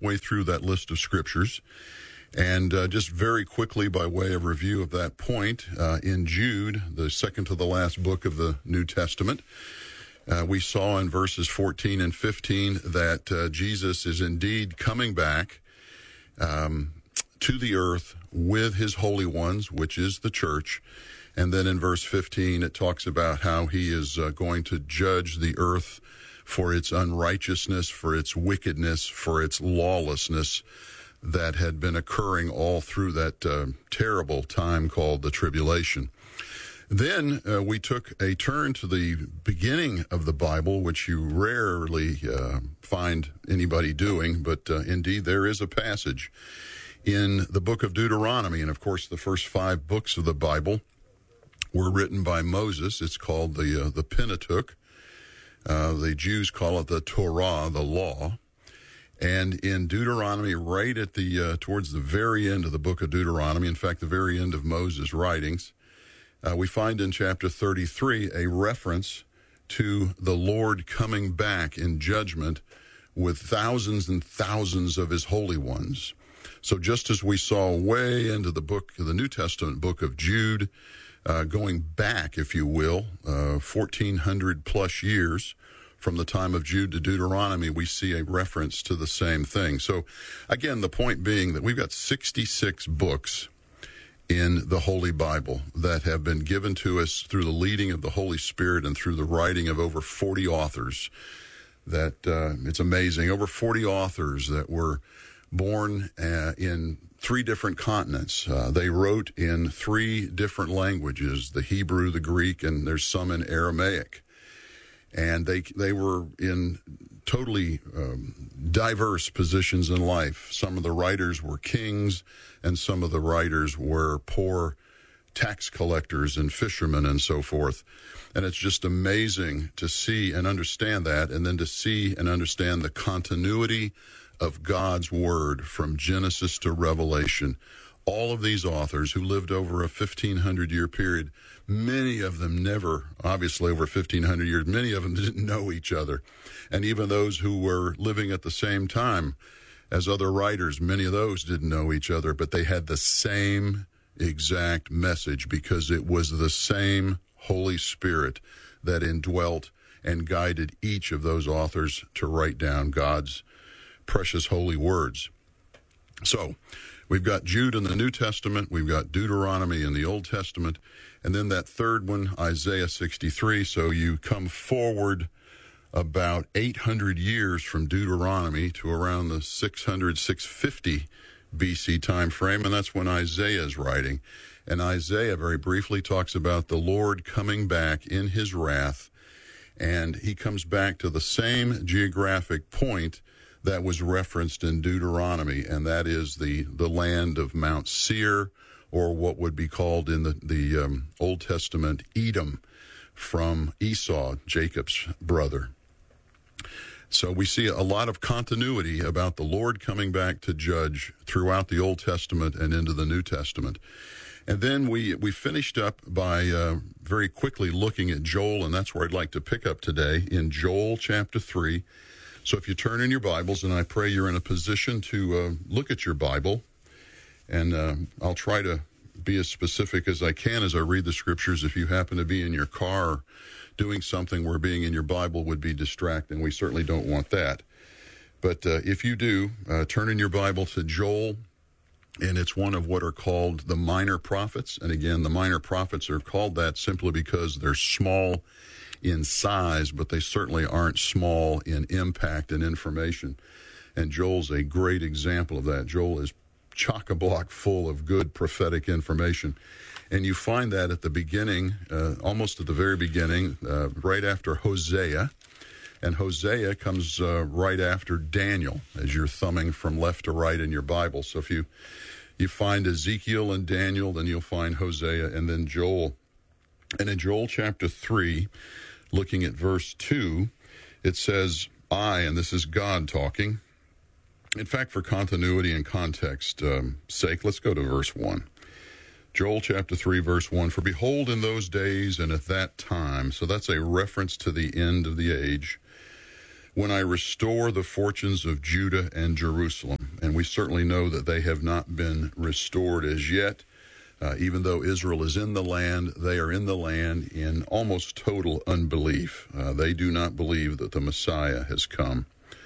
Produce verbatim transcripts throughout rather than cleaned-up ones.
way through that list of scriptures. And uh, just very quickly, by way of review of that point, uh, in Jude, the second to the last book of the New Testament, uh, we saw in verses fourteen and fifteen that uh, Jesus is indeed coming back um, to the earth with his holy ones, which is the church. And then in verse fifteen, it talks about how he is uh, going to judge the earth for its unrighteousness, for its wickedness, for its lawlessness that had been occurring all through that uh, terrible time called the tribulation. Then uh, we took a turn to the beginning of the Bible, which you rarely uh, find anybody doing, but uh, indeed there is a passage in the book of Deuteronomy. And of course, the first five books of the Bible were written by Moses. It's called the uh, the Pentateuch. Uh, the Jews call it the Torah, the law. And in Deuteronomy, right at the uh, towards the very end of the book of Deuteronomy, in fact, the very end of Moses' writings, uh, we find in chapter thirty-three a reference to the Lord coming back in judgment with thousands and thousands of his holy ones. So just as we saw way into the book, the New Testament book of Jude, uh, going back, if you will, uh, fourteen hundred plus years, from the time of Jude to Deuteronomy, we see a reference to the same thing. So, again, the point being that we've got sixty-six books in the Holy Bible that have been given to us through the leading of the Holy Spirit and through the writing of over forty authors. That uh, it's amazing. Over forty authors that were born uh, in three different continents. Uh, they wrote in three different languages, the Hebrew, the Greek, and there's some in Aramaic. And they they were in totally um, diverse positions in life. Some of the writers were kings, and some of the writers were poor tax collectors and fishermen and so forth. And it's just amazing to see and understand that, and then to see and understand the continuity of God's Word from Genesis to Revelation. All of these authors who lived over a fifteen hundred year period, many of them never, obviously over fifteen hundred years, many of them didn't know each other. And even those who were living at the same time as other writers, many of those didn't know each other, but they had the same exact message because it was the same Holy Spirit that indwelt and guided each of those authors to write down God's precious holy words. So, we've got Jude in the New Testament, we've got Deuteronomy in the Old Testament, and then that third one, Isaiah sixty-three. So you come forward about eight hundred years from Deuteronomy to around the six hundred, six fifty B C time frame, and that's when Isaiah is writing. And Isaiah, very briefly, talks about the Lord coming back in his wrath, and he comes back to the same geographic point that was referenced in Deuteronomy, and that is the, the land of Mount Seir, or what would be called in the, the um, Old Testament Edom, from Esau, Jacob's brother. So we see a lot of continuity about the Lord coming back to judge throughout the Old Testament and into the New Testament. And then we, we finished up by uh, very quickly looking at Joel, and that's where I'd like to pick up today, in Joel chapter three. So if you turn in your Bibles, and I pray you're in a position to uh, look at your Bible, and uh, I'll try to be as specific as I can as I read the scriptures. If you happen to be in your car doing something where being in your Bible would be distracting, we certainly don't want that. But uh, if you do, uh, turn in your Bible to Joel, and it's one of what are called the minor prophets. And again, the minor prophets are called that simply because they're small in size, but they certainly aren't small in impact and information. And Joel's a great example of that. Joel is chock-a-block full of good prophetic information. And you find that at the beginning, uh, almost at the very beginning, uh, right after Hosea. And Hosea comes uh, right after Daniel, as you're thumbing from left to right in your Bible. So if you, you find Ezekiel and Daniel, then you'll find Hosea and then Joel. And in Joel chapter three, looking at verse two, it says, I, and this is God talking. In fact, for continuity and context um, sake, let's go to verse one. Joel chapter three, verse one, for behold, in those days and at that time, so that's a reference to the end of the age, when I restore the fortunes of Judah and Jerusalem. and we certainly know that they have not been restored as yet. Uh, even though Israel is in the land, they are in the land in almost total unbelief. Uh, they do not believe that the Messiah has come.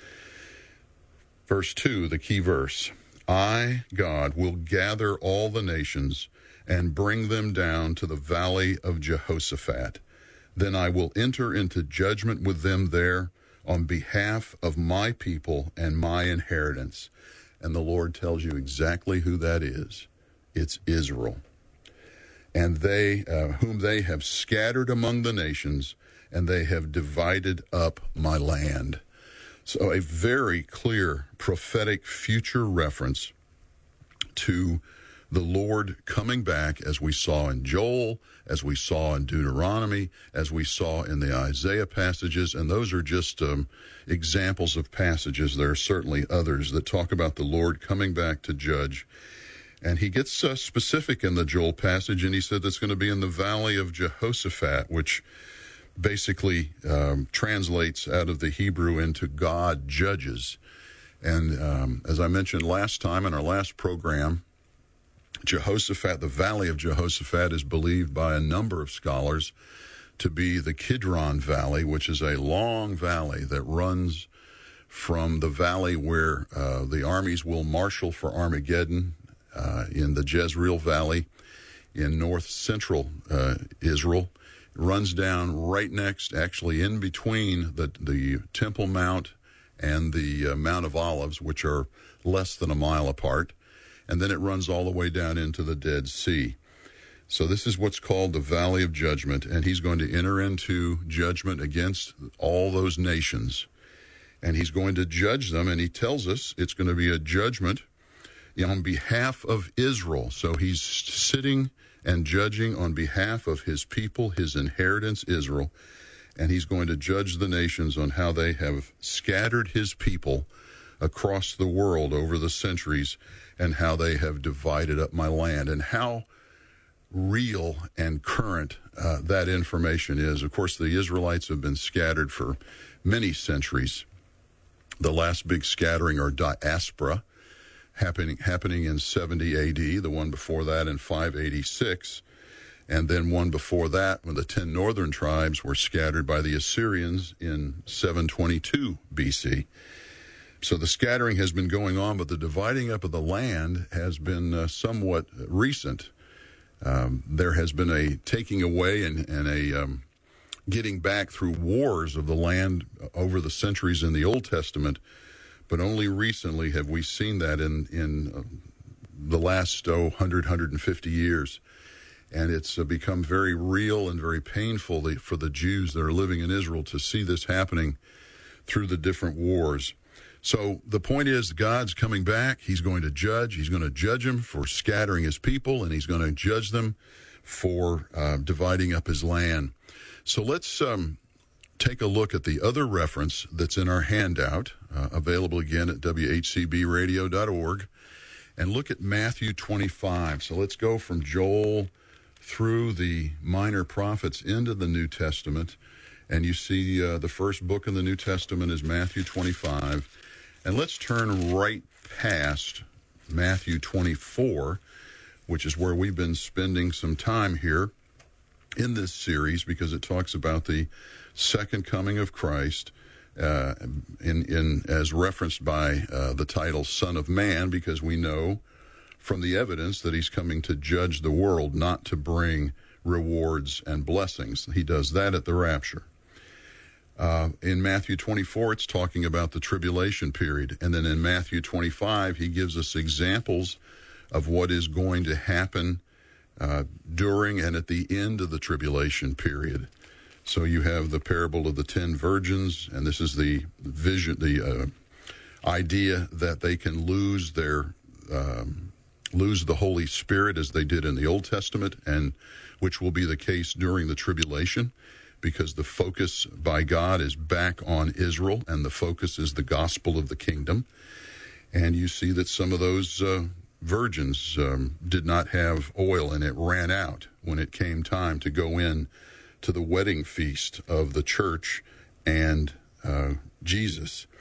Verse two, the key verse, I, God, will gather all the nations and bring them down to the valley of Jehoshaphat. Then I will enter into judgment with them there on behalf of my people and my inheritance. And the Lord tells you exactly who that is. It's Israel. And they, uh, whom they have scattered among the nations, and they have divided up my land. So a very clear prophetic future reference to the Lord coming back, as we saw in Joel, as we saw in Deuteronomy, as we saw in the Isaiah passages. And those are just um, examples of passages. There are certainly others that talk about the Lord coming back to judge. And he gets uh, specific in the Joel passage, and he said that's going to be in the valley of Jehoshaphat, which basically um, translates out of the Hebrew into God judges. And um, as I mentioned last time in our last program, Jehoshaphat, the valley of Jehoshaphat, is believed by a number of scholars to be the Kidron Valley, which is a long valley that runs from the valley where uh, the armies will marshal for Armageddon, Uh, in the Jezreel Valley in north central uh, Israel. It runs down right next, actually in between the, the Temple Mount and the uh, Mount of Olives, which are less than a mile apart. And then it runs all the way down into the Dead Sea. So this is what's called the Valley of Judgment, and he's going to enter into judgment against all those nations. And he's going to judge them, and he tells us it's going to be a judgment on behalf of Israel. So he's sitting and judging on behalf of his people, his inheritance, Israel, and he's going to judge the nations on how they have scattered his people across the world over the centuries and how they have divided up my land, and how real and current uh, that information is. Of course, the Israelites have been scattered for many centuries. The last big scattering, or diaspora, happening happening in seventy A D, the one before that in five eighty-six, and then one before that when the ten northern tribes were scattered by the Assyrians in seven twenty-two B C. So the scattering has been going on, but the dividing up of the land has been uh, somewhat recent. Um, there has been a taking away and, and a um, getting back through wars of the land over the centuries in the Old Testament, but only recently have we seen that in, in uh, the last oh, one hundred, one hundred fifty years. And it's uh, become very real and very painful for the Jews that are living in Israel to see this happening through the different wars. So the point is, God's coming back. He's going to judge. He's going to judge them for scattering his people, and he's going to judge them for uh, dividing up his land. So let's um, take a look at the other reference that's in our handout, uh, available again at W H C B radio dot org, and look at Matthew twenty-five. So let's go from Joel through the minor prophets into the New Testament, and you see uh, the first book in the New Testament is Matthew twenty-five. And let's turn right past Matthew twenty-four, which is where we've been spending some time here in this series, because it talks about the second coming of Christ, uh, in, in as referenced by uh, the title Son of Man, because we know from the evidence that he's coming to judge the world, not to bring rewards and blessings. He does that at the rapture. Uh, in Matthew twenty-four, it's talking about the tribulation period. And then in Matthew twenty-five, he gives us examples of what is going to happen uh, during and at the end of the tribulation period. So you have the parable of the ten virgins, and this is the vision, the uh, idea that they can lose their um, lose the Holy Spirit as they did in the Old Testament, and which will be the case during the tribulation, because the focus by God is back on Israel, and the focus is the gospel of the kingdom. And you see that some of those uh, virgins um, did not have oil, and it ran out when it came time to go in to the wedding feast of the church and uh, Jesus.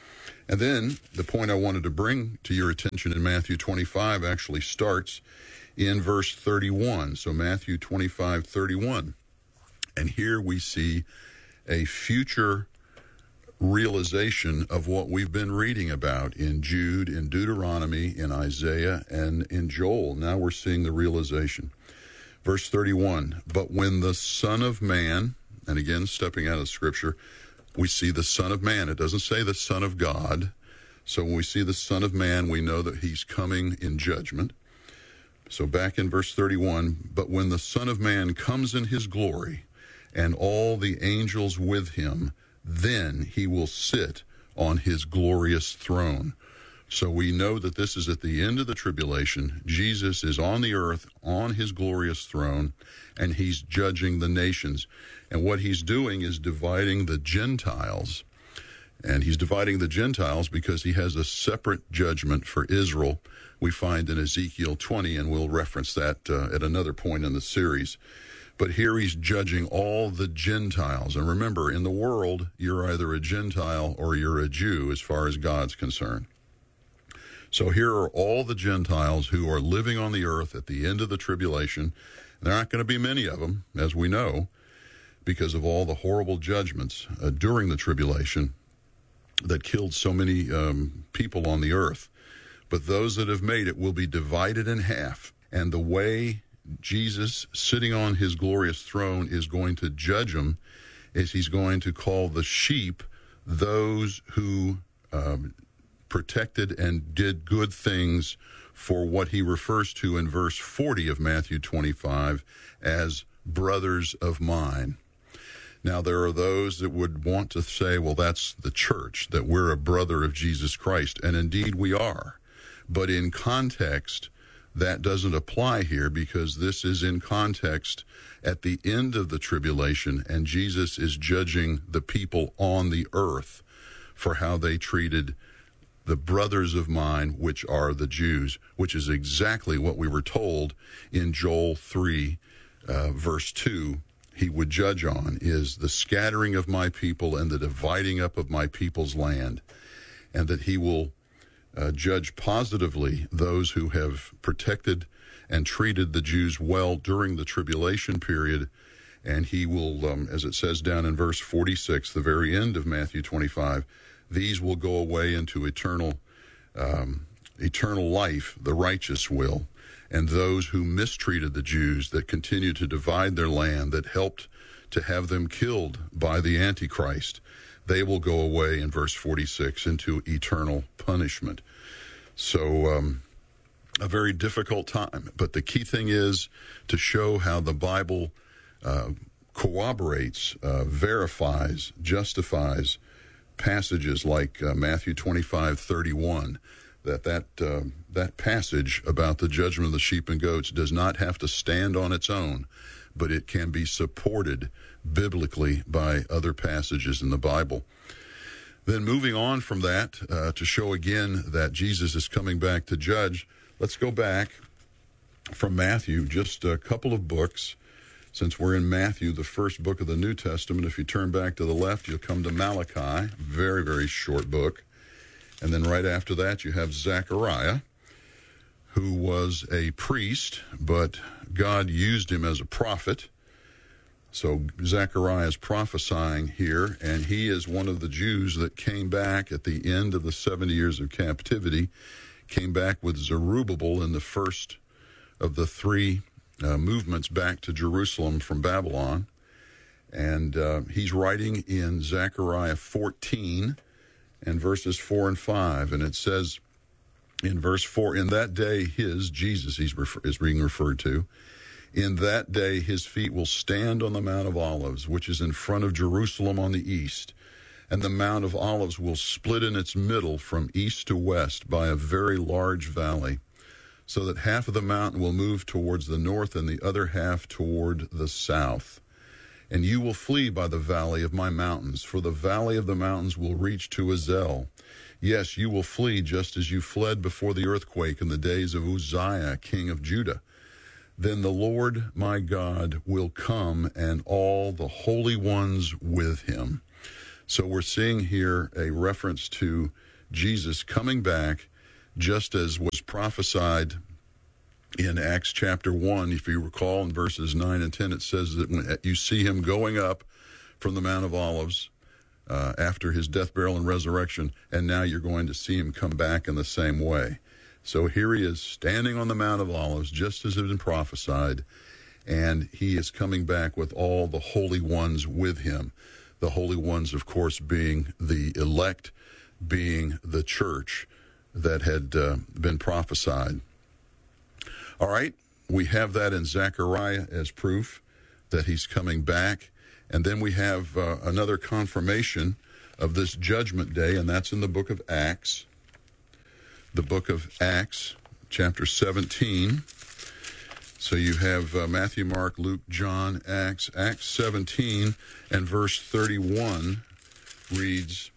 And then the point I wanted to bring to your attention in Matthew twenty-five actually starts in verse thirty-one. So Matthew twenty-five, thirty-one. And here we see a future realization of what we've been reading about in Jude, in Deuteronomy, in Isaiah, and in Joel. Now we're seeing the realization. Verse thirty-one, but when the Son of Man, and again, stepping out of Scripture, we see the Son of Man. It doesn't say the Son of God. So when we see the Son of Man, we know that he's coming in judgment. So back in verse thirty-one, but when the Son of Man comes in his glory, and all the angels with him, then he will sit on his glorious throne. So we know that this is at the end of the tribulation. Jesus is on the earth, on his glorious throne, and he's judging the nations. And what he's doing is dividing the Gentiles. And he's dividing the Gentiles because he has a separate judgment for Israel, we find in Ezekiel twenty, and we'll reference that uh, at another point in the series. But here he's judging all the Gentiles. And remember, in the world, you're either a Gentile or you're a Jew as far as God's concerned. So here are all the Gentiles who are living on the earth at the end of the tribulation. There aren't going to be many of them, as we know, because of all the horrible judgments uh, during the tribulation that killed so many um, people on the earth. But those that have made it will be divided in half. And the way Jesus, sitting on his glorious throne, is going to judge them is he's going to call the sheep those who um, protected and did good things for what he refers to in verse forty of Matthew twenty-five as brothers of mine. Now, there are those that would want to say, well, that's the church, that we're a brother of Jesus Christ, and indeed we are. But in context, that doesn't apply here because this is in context at the end of the tribulation, and Jesus is judging the people on the earth for how they treated the brothers of mine, which are the Jews, which is exactly what we were told in Joel three, uh, verse two, he would judge on, is the scattering of my people and the dividing up of my people's land, and that he will uh, judge positively those who have protected and treated the Jews well during the tribulation period, and he will, um, as it says down in verse forty-six, the very end of Matthew twenty-five, these will go away into eternal um, eternal life, the righteous will, and those who mistreated the Jews, that continue to divide their land, that helped to have them killed by the Antichrist, they will go away in verse forty-six into eternal punishment. So um, a very difficult time. But the key thing is to show how the Bible uh, corroborates, uh, verifies, justifies passages like uh, Matthew twenty-five, thirty-one, that that, uh, that passage about the judgment of the sheep and goats does not have to stand on its own, but it can be supported biblically by other passages in the Bible. Then moving on from that, uh, to show again that Jesus is coming back to judge, let's go back from Matthew, just a couple of books. Since we're in Matthew, the first book of the New Testament, if you turn back to the left, you'll come to Malachi, very, very short book. And then right after that, you have Zechariah, who was a priest, but God used him as a prophet. So Zechariah is prophesying here, and he is one of the Jews that came back at the end of the seventy years of captivity, came back with Zerubbabel in the first of the three Uh, movements back to Jerusalem from Babylon. And uh, he's writing in Zechariah fourteen and verses four and five. And it says in verse four, in that day his, Jesus he's refer- is being referred to, in that day his feet will stand on the Mount of Olives, which is in front of Jerusalem on the east. And the Mount of Olives will split in its middle from east to west by a very large valley, so that half of the mountain will move towards the north and the other half toward the south. And you will flee by the valley of my mountains, for the valley of the mountains will reach to Azel. Yes, you will flee just as you fled before the earthquake in the days of Uzziah, king of Judah. Then the Lord my God will come, and all the holy ones with him. So we're seeing here a reference to Jesus coming back, just as was prophesied in Acts chapter one. If you recall, in verses nine and ten, it says that when you see him going up from the Mount of Olives uh, after his death, burial, and resurrection, and now you're going to see him come back in the same way. So here he is standing on the Mount of Olives, just as it had been prophesied, and he is coming back with all the holy ones with him. The holy ones, of course, being the elect, being the church that had uh, been prophesied. All right, we have that in Zechariah as proof that he's coming back. And then we have uh, another confirmation of this judgment day, and that's in the book of Acts. The book of Acts, chapter seventeen. So you have uh, Matthew, Mark, Luke, John, Acts. Acts seventeen and verse thirty-one reads,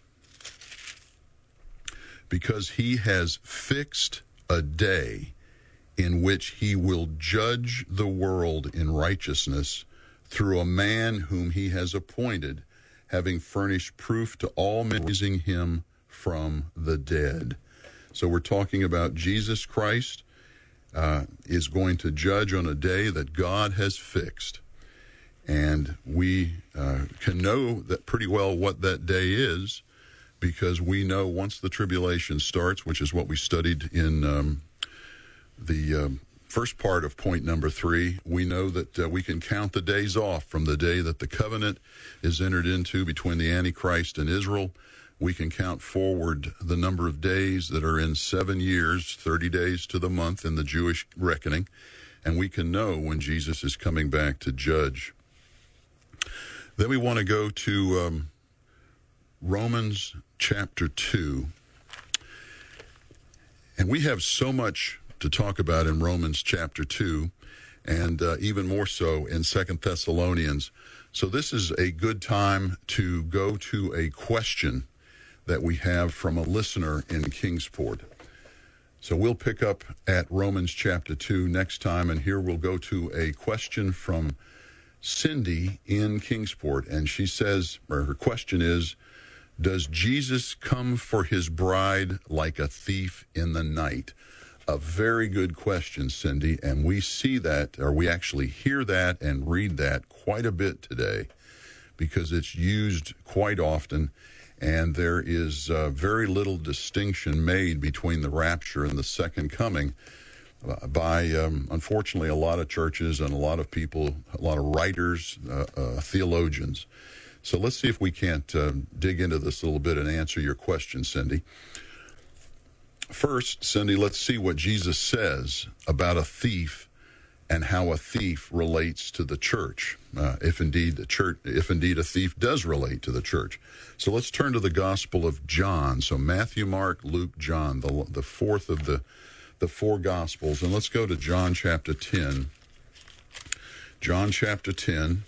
"Because he has fixed a day in which he will judge the world in righteousness through a man whom he has appointed, having furnished proof to all men, raising him from the dead." So we're talking about Jesus Christ uh, is going to judge on a day that God has fixed. And we uh, can know that pretty well what that day is, because we know once the tribulation starts, which is what we studied in um, the um, first part of point number three, we know that uh, we can count the days off from the day that the covenant is entered into between the Antichrist and Israel. We can count forward the number of days that are in seven years, thirty days to the month in the Jewish reckoning, and we can know when Jesus is coming back to judge. Then we want to go to um, Romans chapter two. And we have so much to talk about in Romans chapter two, and uh, even more so in Second Thessalonians. So this is a good time to go to a question that we have from a listener in Kingsport. So we'll pick up at Romans chapter two next time, and here we'll go to a question from Cindy in Kingsport. And she says, or her question is, does Jesus come for his bride like a thief in the night? A very good question, Cindy, and we see that, or we actually hear that and read that quite a bit today, because it's used quite often, and there is uh, very little distinction made between the rapture and the second coming uh, by, um, unfortunately, a lot of churches and a lot of people, a lot of writers, uh, uh, theologians. So let's see if we can't uh, dig into this a little bit and answer your question, Cindy. First, Cindy, let's see what Jesus says about a thief and how a thief relates to the church, uh, if indeed the church, if indeed a thief does relate to the church. So let's turn to the Gospel of John. So Matthew, Mark, Luke, John, the the fourth of the the four Gospels, and let's go to John chapter ten. John chapter ten.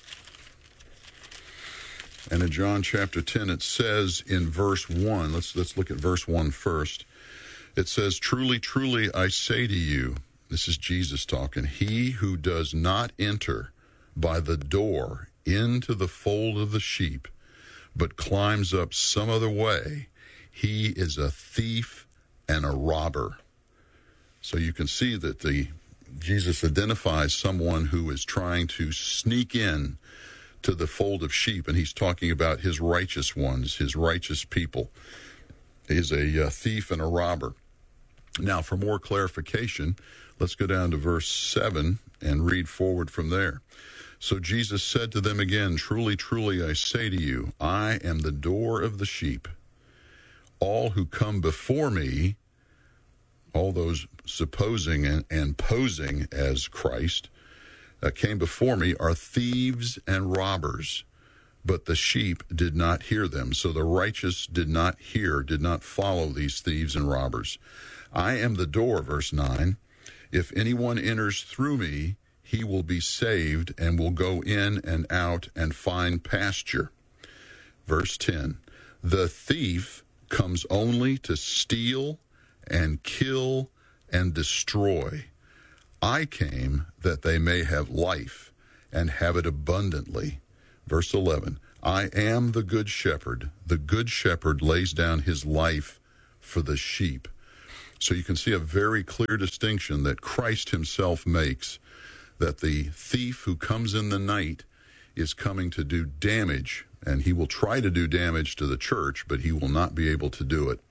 And in John chapter ten, it says in verse one, let's let's look at verse one first. It says, "Truly, truly, I say to you," this is Jesus talking, "he who does not enter by the door into the fold of the sheep, but climbs up some other way, he is a thief and a robber." So you can see that the Jesus identifies someone who is trying to sneak in to the fold of sheep, and he's talking about his righteous ones, his righteous people. He's a uh, thief and a robber. Now, for more clarification, let's go down to verse seven and read forward from there. "So Jesus said to them again, 'Truly, truly, I say to you, I am the door of the sheep. All who come before me,'" all those supposing and, and posing as Christ, uh, "came before me, "are thieves and robbers, but the sheep did not hear them." So the righteous did not hear, did not follow these thieves and robbers. "I am the door," verse nine. "If anyone enters through me, he will be saved and will go in and out and find pasture." Verse ten. "The thief comes only to steal and kill and destroy. I came that they may have life and have it abundantly." Verse eleven. "I am the good shepherd. The good shepherd lays down his life for the sheep. So you can see a very clear distinction that Christ himself makes, that the thief who comes in the night is coming to do damage, and he will try to do damage to the church, but he will not be able to do it.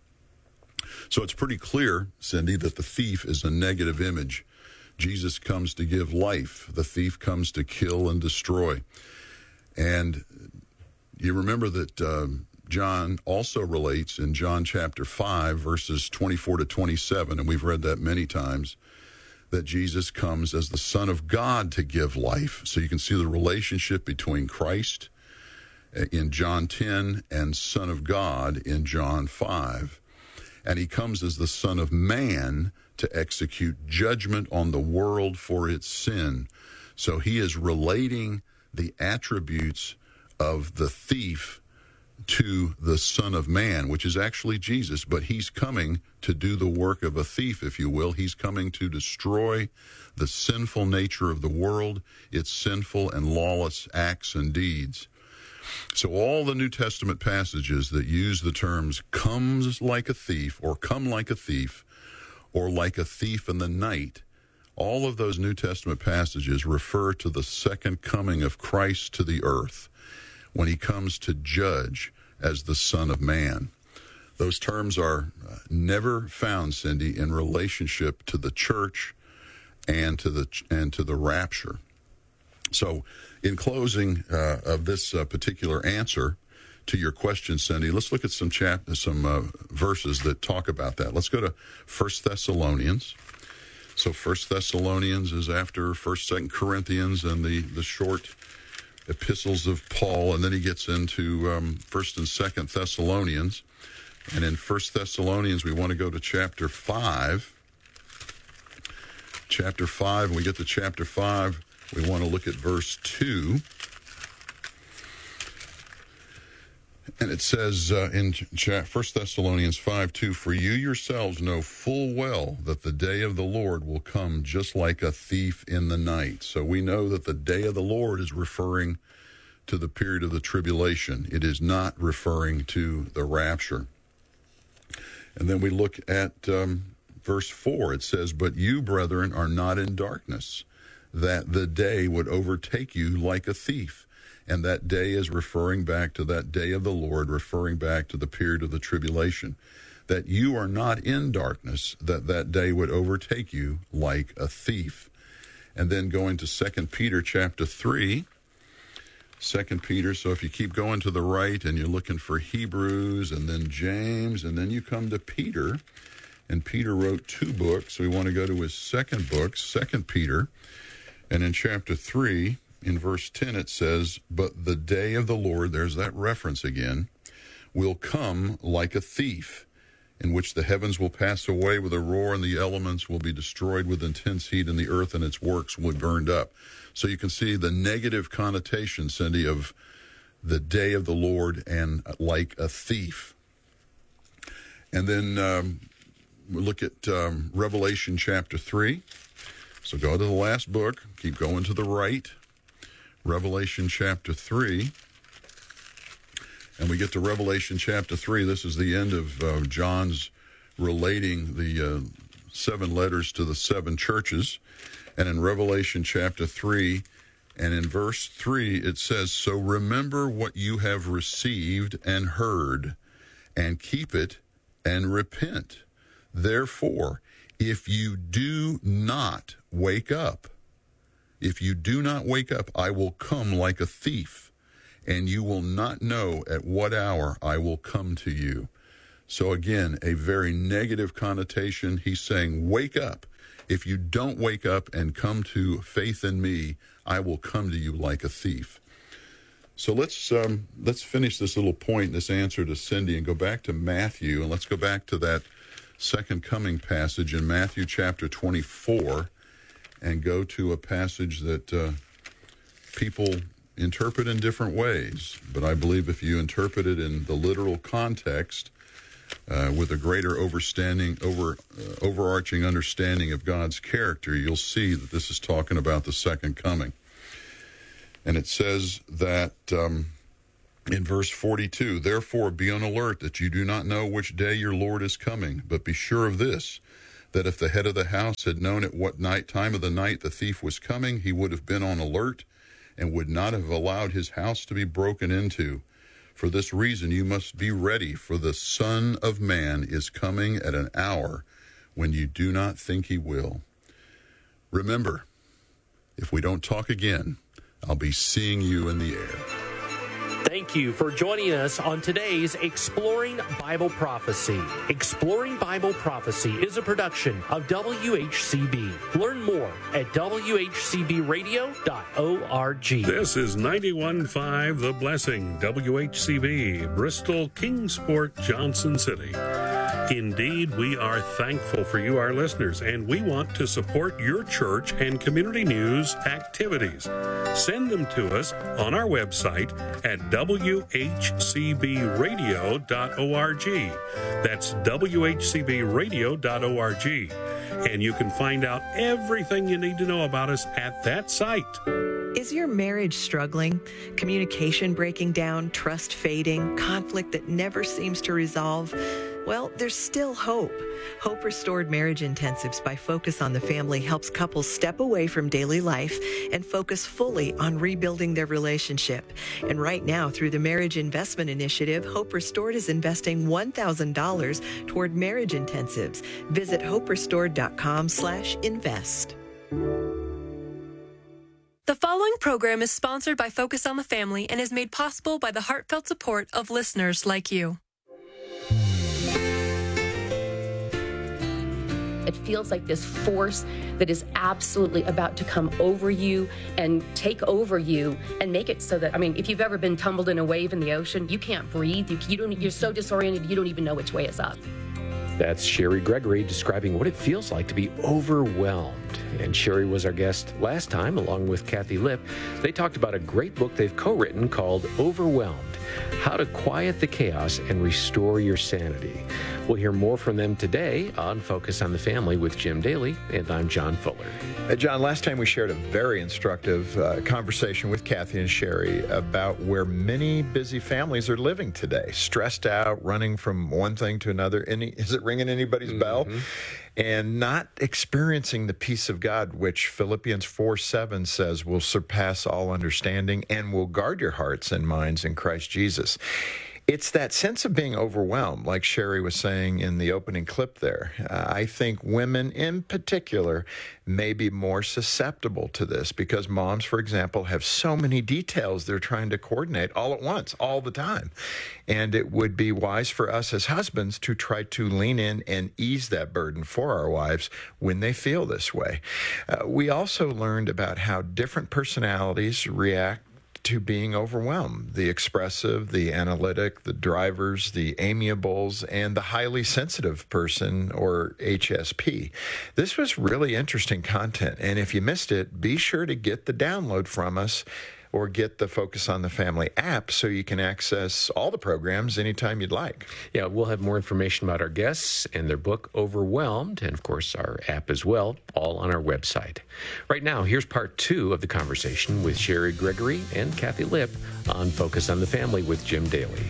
So it's pretty clear, Cindy, that the thief is a negative image. Jesus comes to give life. The thief comes to kill and destroy. And you remember that uh, John also relates in John chapter five, verses twenty-four to twenty-seven, and we've read that many times, that Jesus comes as the Son of God to give life. So you can see the relationship between Christ in John ten and Son of God in John five. And he comes as the Son of Man to execute judgment on the world for its sin. So he is relating the attributes of the thief to the Son of Man, which is actually Jesus, but he's coming to do the work of a thief, if you will. He's coming to destroy the sinful nature of the world, its sinful and lawless acts and deeds. So all the New Testament passages that use the terms comes like a thief, or come like a thief, or like a thief in the night, all of those New Testament passages refer to the second coming of Christ to the earth, when he comes to judge as the Son of Man. Those terms are never found, Cindy, in relationship to the church and to the and to the rapture. So, in closing uh, of this uh, particular answer to your question, Cindy, let's look at some chap some uh, verses that talk about that. Let's go to First Thessalonians. So, First Thessalonians is after First, Second Corinthians and the the short epistles of Paul, and then he gets into um, First and Second Thessalonians. And in First Thessalonians, we want to go to chapter five. Chapter five, when we get to chapter five, we want to look at verse two. And it says uh, in First Thessalonians five two, "For you yourselves know full well that the day of the Lord will come just like a thief in the night." So we know that the day of the Lord is referring to the period of the tribulation. It is not referring to the rapture. And then we look at um, verse four. It says, "But you, brethren, are not in darkness, that the day would overtake you like a thief." And that day is referring back to that day of the Lord, referring back to the period of the tribulation. That you are not in darkness, that that day would overtake you like a thief. And then going to Second Peter chapter three. Second Peter, so if you keep going to the right and you're looking for Hebrews and then James, and then you come to Peter, and Peter wrote two books. So we want to go to his second book, Second Peter. And in chapter three, in verse ten, it says, "But the day of the Lord," there's that reference again, "will come like a thief, in which the heavens will pass away with a roar, and the elements will be destroyed with intense heat, and the earth and its works will be burned up." So you can see the negative connotation, Cindy, of the day of the Lord and like a thief. And then um, we look at um, Revelation chapter three. So go to the last book, keep going to the right. Revelation chapter three, and we get to Revelation chapter three. This is the end of uh, John's relating the uh, seven letters to the seven churches. And in Revelation chapter three, and in verse three, it says, "So remember what you have received and heard, and keep it and repent. Therefore, if you do not wake up, If you do not wake up, I will come like a thief, and you will not know at what hour I will come to you." So again, a very negative connotation. He's saying, wake up. If you don't wake up and come to faith in me, I will come to you like a thief. So let's um, let's finish this little point, this answer to Cindy, and go back to Matthew, and let's go back to that second coming passage in Matthew chapter twenty-four. And go to a passage that uh, people interpret in different ways. But I believe if you interpret it in the literal context, uh, with a greater overstanding, over, uh, overarching understanding of God's character, you'll see that this is talking about the second coming. And it says that um, In verse forty-two, therefore be on alert that you do not know which day your Lord is coming, but be sure of this, that if the head of the house had known at what night time of the night the thief was coming, he would have been on alert and would not have allowed his house to be broken into. For this reason you must be ready, for the Son of Man is coming at an hour when you do not think he will. Remember, if we don't talk again, I'll be seeing you in the air. Thank you for joining us on today's Exploring Bible Prophecy. Exploring Bible Prophecy is a production of W H C B. Learn more at W H C B radio dot org. This is ninety-one point five The Blessing, W H C B, Bristol, Kingsport, Johnson City. Indeed, we are thankful for you, our listeners, and we want to support your church and community news activities. Send them to us on our website at W H C B radio dot org. That's W H C B radio dot org. And you can find out everything you need to know about us at that site. Is your marriage struggling? Communication breaking down, trust fading, conflict that never seems to resolve? Well, there's still hope. Hope Restored Marriage Intensives by Focus on the Family helps couples step away from daily life and focus fully on rebuilding their relationship. And right now, through the Marriage Investment Initiative, Hope Restored is investing one thousand dollars toward marriage intensives. Visit hope restored dot com slash invest. The following program is sponsored by Focus on the Family and is made possible by the heartfelt support of listeners like you. It feels like this force that is absolutely about to come over you and take over you and make it so that, I mean, if you've ever been tumbled in a wave in the ocean, you can't breathe. You, you don't, you're so disoriented, you don't even know which way is up. That's Sherry Gregory describing what it feels like to be overwhelmed. And Sherry was our guest last time, along with Kathy Lipp. They talked about a great book they've co-written called Overwhelmed, How to Quiet the Chaos and Restore Your Sanity. We'll hear more from them today on Focus on the Family with Jim Daly, and I'm John Fuller. Uh, John, last time we shared a very instructive uh, conversation with Kathy and Sherry about where many busy families are living today, stressed out, running from one thing to another. Any, is it ringing anybody's mm-hmm. bell? And not experiencing the peace of God, which Philippians four seven says will surpass all understanding and will guard your hearts and minds in Christ Jesus. It's that sense of being overwhelmed, like Sherry was saying in the opening clip there. Uh, I think women in particular may be more susceptible to this because moms, for example, have so many details they're trying to coordinate all at once, all the time. And it would be wise for us as husbands to try to lean in and ease that burden for our wives when they feel this way. Uh, we also learned about how different personalities react to being overwhelmed. The expressive, the analytic, the drivers, the amiables, and the highly sensitive person, or H S P. This was really interesting content, and if you missed it, be sure to get the download from us or get the Focus on the Family app so you can access all the programs anytime you'd like. Yeah, we'll have more information about our guests and their book, Overwhelmed, and, of course, our app as well, all on our website. Right now, here's part two of the conversation with Sherry Gregory and Kathy Lipp on Focus on the Family with Jim Daly.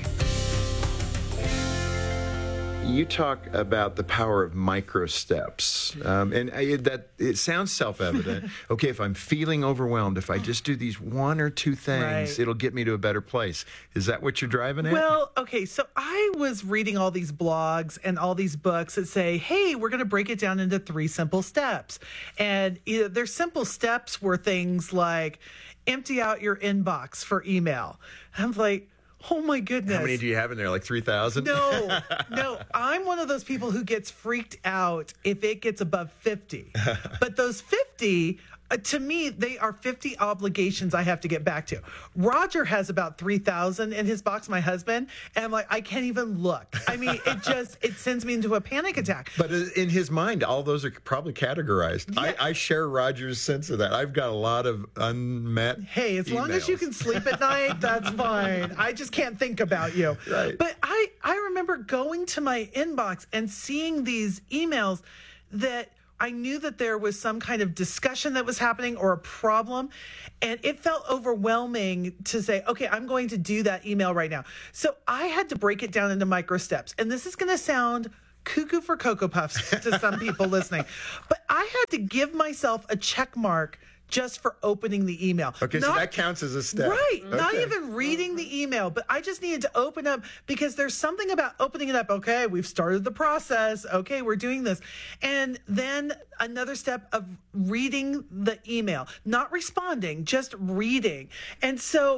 You talk about the power of micro steps, um, and I, that it sounds self-evident. Okay, if I'm feeling overwhelmed, if I just do these one or two things, right, it'll get me to a better place. Is that what you're driving at? Well, okay, so I was reading all these blogs and all these books that say, hey, we're going to break it down into three simple steps. And you know, their simple steps were things like empty out your inbox for email. I'm like, oh, my goodness. How many do you have in there, like three thousand? No, no. I'm one of those people who gets freaked out if it gets above fifty. But those fifty, uh, to me, they are fifty obligations I have to get back to. Roger has about three thousand in his box, my husband, and I'm like, I can't even look. I mean, it just, it sends me into a panic attack. But in his mind, all those are probably categorized. Yeah. I, I share Roger's sense of that. I've got a lot of unmet Hey, as emails. long as you can sleep at night, that's fine. I just can't think about you. Right. But I, I remember going to my inbox and seeing these emails that I knew that there was some kind of discussion that was happening or a problem. And it felt overwhelming to say, okay, I'm going to do that email right now. So I had to break it down into micro steps. And this is going to sound cuckoo for Cocoa Puffs to some people listening. But I had to give myself a check mark just for opening the email. Okay, not, so that counts as a step. Right. Okay. Not even reading the email, but I just needed to open up because there's something about opening it up. Okay, we've started the process. Okay, we're doing this. And then another step of reading the email, not responding, just reading. And so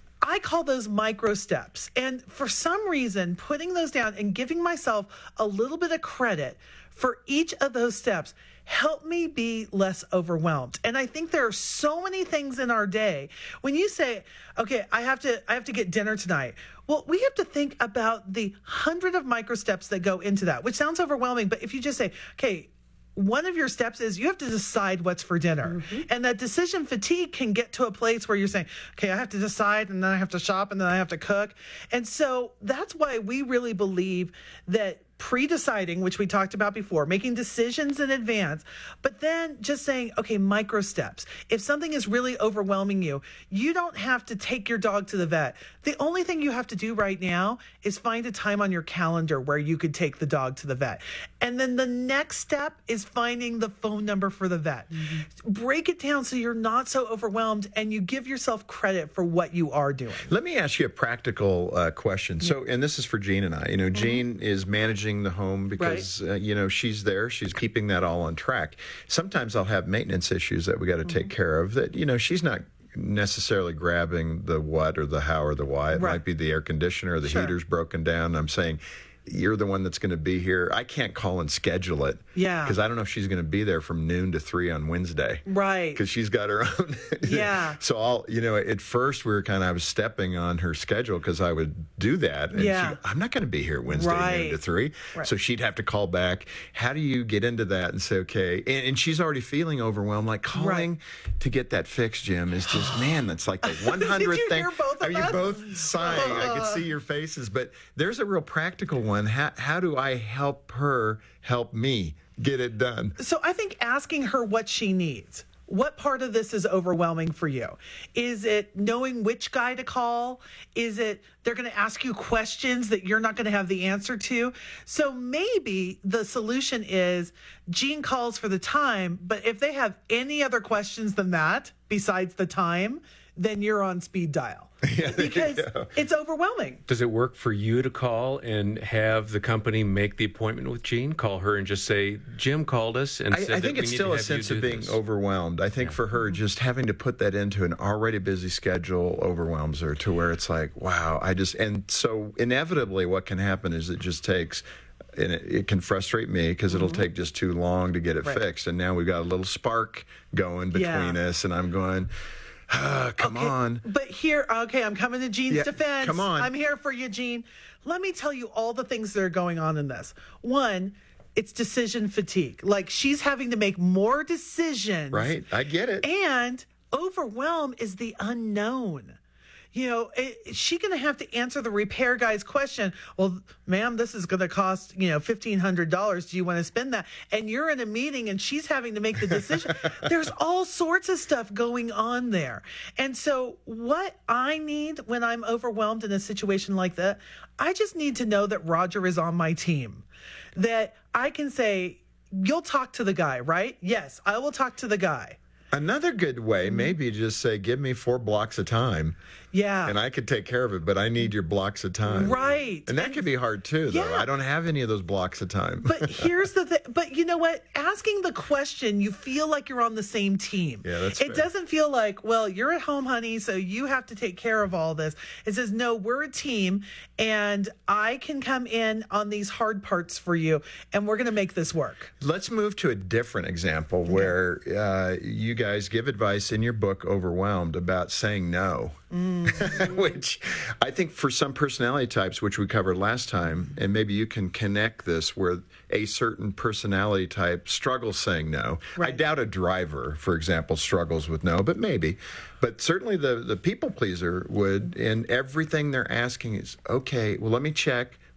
I call those micro steps. And for some reason, putting those down and giving myself a little bit of credit for each of those steps help me be less overwhelmed. And I think there are so many things in our day. When you say, okay, I have to, I have to get dinner tonight. Well, we have to think about the hundred of micro steps that go into that, which sounds overwhelming. But if you just say, okay, one of your steps is you have to decide what's for dinner. Mm-hmm. And that decision fatigue can get to a place where you're saying, okay, I have to decide and then I have to shop and then I have to cook. And so that's why we really believe that pre-deciding, which we talked about before, making decisions in advance, but then just saying, okay, micro steps. If something is really overwhelming you, you don't have to take your dog to the vet. The only thing you have to do right now is find a time on your calendar where you could take the dog to the vet. And then the next step is finding the phone number for the vet. Mm-hmm. Break it down so you're not so overwhelmed and you give yourself credit for what you are doing. Let me ask you a practical uh, question. So, and this is for Jean and I. You know, Jean mm-hmm. is managing the home because, right. uh, you know, she's there. She's keeping that all on track. Sometimes I'll have maintenance issues that we got to mm-hmm. take care of that, you know, she's not necessarily grabbing the what or the how or the why. It right. might be the air conditioner, the sure. heater's broken down. I'm saying, you're the one that's going to be here. I can't call and schedule it. Yeah. Because I don't know if she's going to be there from noon to three on Wednesday. Right. Because she's got her own. Yeah. So I'll, you know, at first we were kind of, I was stepping on her schedule because I would do that. And yeah. she, I'm not going to be here Wednesday right. noon to three. Right. So she'd have to call back. How do you get into that and say, okay, and, and she's already feeling overwhelmed. Like calling right. to get that fixed, Jim, is just, man, that's like the one hundredth thing. Hear both of Are you us? both sighing? Uh, I could see your faces. But there's a real practical one. How, how do I help her help me get it done? So I think asking her what she needs. What part of this is overwhelming for you? Is it knowing which guy to call? Is it they're going to ask you questions that you're not going to have the answer to? So maybe the solution is Jean calls for the time, but if they have any other questions than that besides the time, then you're on speed dial. Yeah, because it's overwhelming. Does it work for you to call and have the company make the appointment with Jean? Call her and just say, Jim called us and I, said I think that it's we still need a to have sense you of do being this. overwhelmed. I think Yeah. for her, just having to put that into an already busy schedule overwhelms her to where it's like, wow, I just, and so inevitably what can happen is it just takes, and it, it can frustrate me because it'll mm-hmm. take just too long to get it right. fixed. And now we've got a little spark going between yeah. us and I'm going, ah, come okay, on. But here, okay, I'm coming to Jean's Yeah, defense. come on. I'm here for you, Jean. Let me tell you all the things that are going on in this. One, it's decision fatigue. Like she's having to make more decisions. Right, I get it. And overwhelm is the unknown. You know, is she going to have to answer the repair guy's question? Well, ma'am, this is going to cost, you know, fifteen hundred dollars. Do you want to spend that? And you're in a meeting and she's having to make the decision. There's all sorts of stuff going on there. And so what I need when I'm overwhelmed in a situation like that, I just need to know that Roger is on my team. That I can say, you'll talk to the guy, right? Yes, I will talk to the guy. Another good way, maybe just say, give me four blocks of time. Yeah. And I could take care of it, but I need your blocks of time. Right. And that and, could be hard too, though. Yeah. I don't have any of those blocks of time. But here's the thing. But you know what? Asking the question, you feel like you're on the same team. Yeah, that's It fair. doesn't feel like, well, you're at home, honey, so you have to take care of all this. It says, no, we're a team, and I can come in on these hard parts for you, and we're going to make this work. Let's move to a different example where uh, you guys give advice in your book, Overwhelmed, about saying no. Mm-hmm. Which I think for some personality types, which we covered last time, and maybe you can connect this where a certain personality type struggles saying no. Right. I doubt a driver, for example, struggles with no, but maybe. But certainly the, the people pleaser would, and everything they're asking is, okay, well, let me check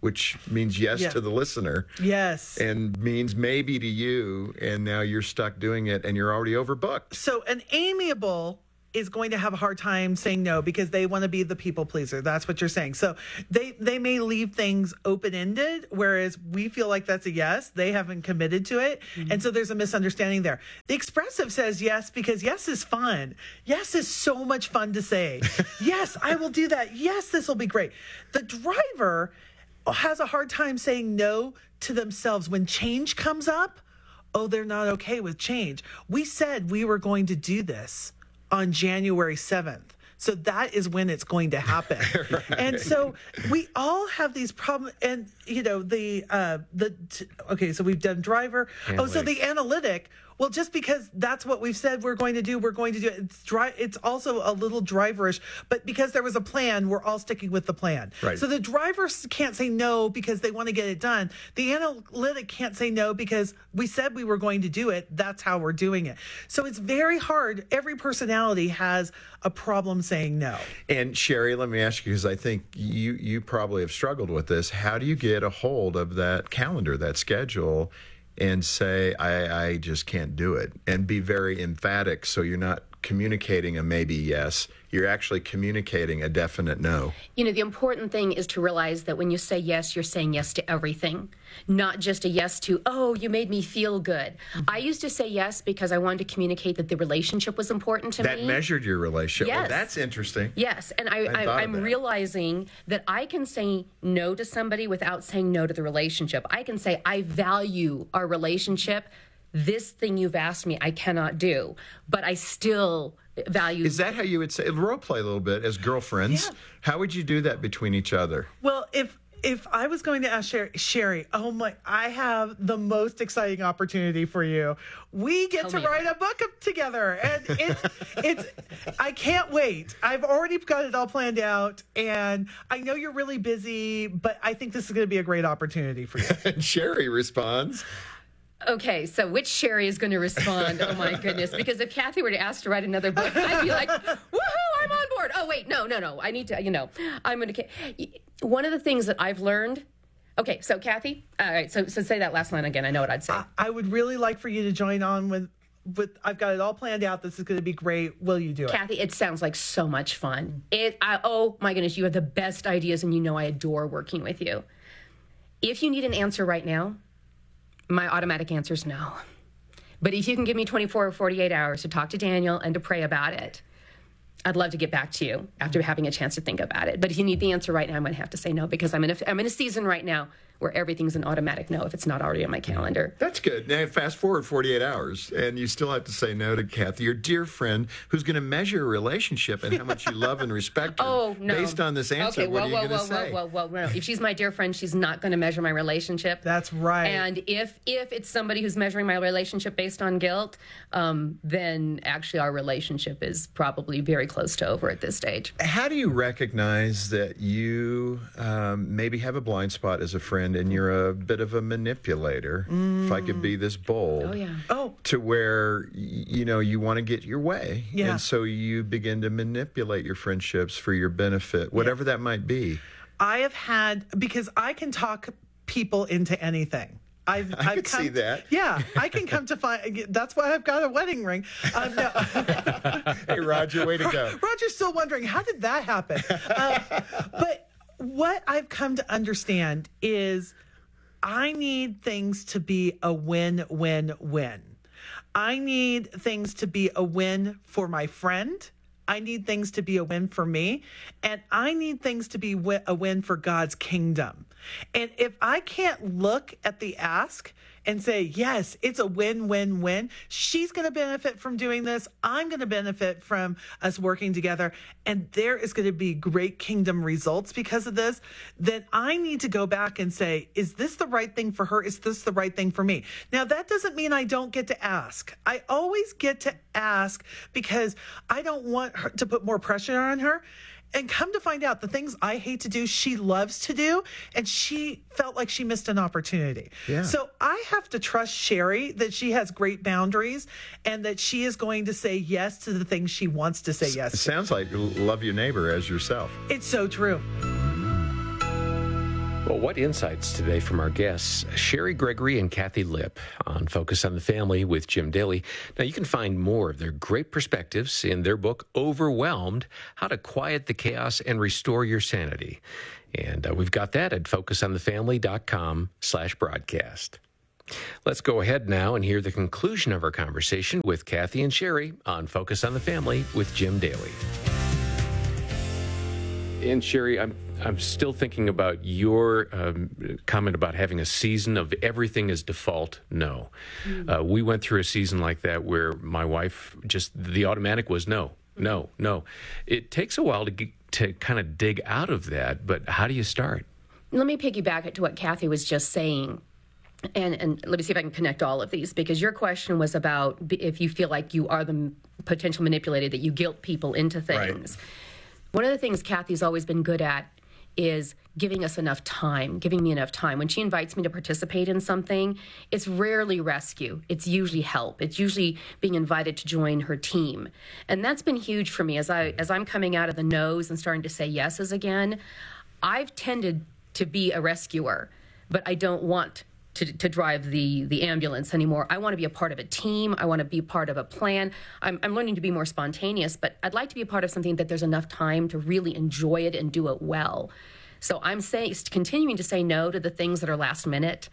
which means yes Yeah. to the listener. Yes. And means maybe to you, and now you're stuck doing it, and you're already overbooked. So an amiable is going to have a hard time saying no because they want to be the people pleaser. That's what you're saying. So they they may leave things open-ended, whereas we feel like that's a yes. They haven't committed to it. Mm-hmm. And so there's a misunderstanding there. The expressive says yes because yes is fun. Yes is so much fun to say. Yes, I will do that. Yes, this will be great. The driver has a hard time saying no to themselves when change comes up. Oh, they're not okay with change. We said we were going to do this on January seventh. So that is when it's going to happen. Right. And so we all have these problems. And, you know, the, uh, the, t- okay, so we've done driver. Analytics. Oh, so the analytic. Well, just because that's what we've said we're going to do, we're going to do it. It's dry. It's also a little driverish, but because there was a plan, we're all sticking with the plan. Right. So the drivers can't say no because they want to get it done. The analytic can't say no because we said we were going to do it. That's how we're doing it. So it's very hard. Every personality has a problem saying no. And Sherry, let me ask you, because I think you you probably have struggled with this. How do you get a hold of that calendar, that schedule, and say, I, I just can't do it, and be very emphatic so you're not communicating a maybe yes, you're actually communicating a definite no? You know, the important thing is to realize that when you say yes, you're saying yes to everything, not just a yes to, oh, you made me feel good. Mm-hmm. I used to say yes because I wanted to communicate that the relationship was important to that me. That measured your relationship. Yes. Well, that's interesting. Yes, and I, I, I I'm realizing that I can say no to somebody without saying no to the relationship. I can say, I value our relationship. This thing you've asked me, I cannot do, but I still value. Is that how you would say, role play a little bit as girlfriends? Yeah. How would you do that between each other? Well, if if I was going to ask Sherry, Sherry, oh my, I have the most exciting opportunity for you. We get Tell to me. write a book together, and it's it's. I can't wait. I've already got it all planned out, and I know you're really busy, but I think this is going to be a great opportunity for you. And Sherry responds. Okay, so which Sherry is going to respond? Oh, my goodness. Because if Kathy were to ask to write another book, I'd be like, woohoo, I'm on board. Oh, wait, no, no, no. I need to, you know, I'm going to. One of the things that I've learned. Okay, so Kathy, all right, so, so say that last line again. I know what I'd say. I, I would really like for you to join on with, with, I've got it all planned out. This is going to be great. Will you do it? Kathy, it sounds like so much fun. It. I, oh, my goodness, you have the best ideas, and you know I adore working with you. If you need an answer right now, my automatic answer is no. But if you can give me twenty-four or forty-eight hours to talk to Daniel and to pray about it, I'd love to get back to you after having a chance to think about it. But if you need the answer right now, I'm going to have to say no, because I'm in a, I'm in a season right now where everything's an automatic no if it's not already on my calendar. That's good. Now, fast forward forty-eight hours, and you still have to say no to Kathy, your dear friend, who's going to measure your relationship and how much you love and respect her. Oh, no. Based on this answer, okay, what whoa, are you whoa, going to whoa, say? Whoa, whoa, whoa, whoa. If she's my dear friend, she's not going to measure my relationship. That's right. And if if it's somebody who's measuring my relationship based on guilt, um, then actually our relationship is probably very close to over at this stage. How do you recognize that you um, maybe have a blind spot as a friend and you're a bit of a manipulator, mm. if I could be this bold, oh, yeah. oh. to where, you know, you want to get your way. Yeah. And so you begin to manipulate your friendships for your benefit, whatever yeah. that might be. I have had, because I can talk people into anything. I've, I I've could come, see that. Yeah, I can come to find. That's why I've got a wedding ring. Um, no. Hey, Roger, way to go. Roger's still wondering, how did that happen? Uh, but what I've come to understand is I need things to be a win-win-win. I need things to be a win for my friend. I need things to be a win for me. And I need things to be a win for God's kingdom. And if I can't look at the ask and say, yes, it's a win-win-win. She's going to benefit from doing this. I'm going to benefit from us working together. And there is going to be great kingdom results because of this. Then I need to go back and say, is this the right thing for her? Is this the right thing for me? Now, that doesn't mean I don't get to ask. I always get to ask because I don't want her to put more pressure on her. And come to find out, the things I hate to do, she loves to do, and she felt like she missed an opportunity. Yeah. So I have to trust Sherry that she has great boundaries and that she is going to say yes to the things she wants to say yes It to. sounds like love your neighbor as yourself. It's so true. Well, what insights today from our guests, Sherry Gregory and Kathy Lipp, on Focus on the Family with Jim Daly. Now, you can find more of their great perspectives in their book, Overwhelmed, How to Quiet the Chaos and Restore Your Sanity. And uh, we've got that at focusonthefamily.com slash broadcast. Let's go ahead now and hear the conclusion of our conversation with Kathy and Sherry on Focus on the Family with Jim Daly. And Sherry, I'm I'm still thinking about your um, comment about having a season of everything is default. No. Mm-hmm. Uh, we went through a season like that where my wife just, the automatic was no, no, no. It takes a while to get, to kind of dig out of that, but how do you start? Let me piggyback it to what Kathy was just saying. And, and let me see if I can connect all of these, because your question was about if you feel like you are the potential manipulator, that you guilt people into things. Right. One of the things Kathy's always been good at is giving us enough time, giving me enough time. When she invites me to participate in something, it's rarely rescue. It's usually help. It's usually being invited to join her team. And that's been huge for me as, I, as I'm coming out of the no's and starting to say yeses again. I've tended to be a rescuer, but I don't want To, to drive the, the ambulance anymore. I want to be a part of a team. I want to be part of a plan. I'm, I'm learning to be more spontaneous, but I'd like to be a part of something that there's enough time to really enjoy it and do it well. So I'm saying, continuing to say no to the things that are last minute.